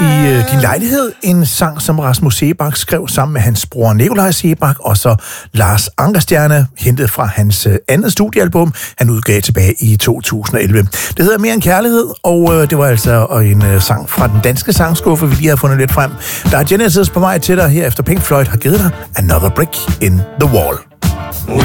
i din lejlighed. En sang, som Rasmus Seebach skrev sammen med hans bror Nikolaj Seebach, og så Lars Ankerstjerne, hentet fra hans andet studiealbum, han udgav tilbage i 2011. Det hedder Mere end Kærlighed, og det var altså en sang fra den danske sangskuffe, vi lige har fundet lidt frem. Der er Genesis på vej til dig her efter Pink Floyd har givet dig Another Brick in the Wall.